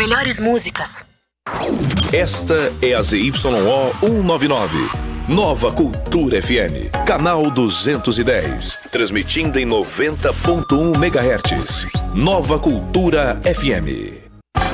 melhores músicas. Esta é a ZYO 199. Nova Cultura FM, canal 210, transmitindo em 90.1 MHz. Nova Cultura FM.